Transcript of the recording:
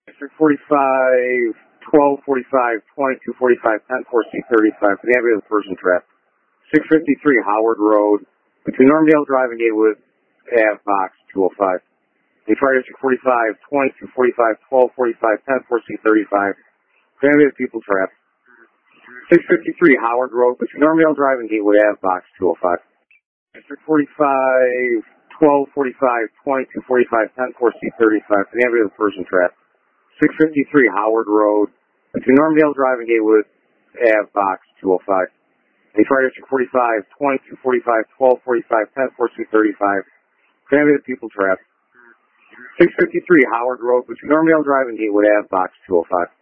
District 45, 12, 45, 22, 45, 10, 4C35, for the area of the Persian Trap. 653 Howard Road, between Normdale Drive and Gatewood Ave, Box 205. In Fire District 45, 22, 45, 12, 45, 10, 4C35, for the area of People Trap. 653 Howard Road, between Normdale Drive and Gatewood Ave, Box 205. District 45, 12, 45, 22, 45, 10, 4C35, for the area of the Persian Trap. 653 Howard Road, between Normdale Drive and Gatewood Ave, Box 205. In Fire District 45, 22, 45, 12, 45, 10, 4C35, for the area of the People Trap. 653 Howard Road, between Normdale Drive and Gatewood Ave, Box 205.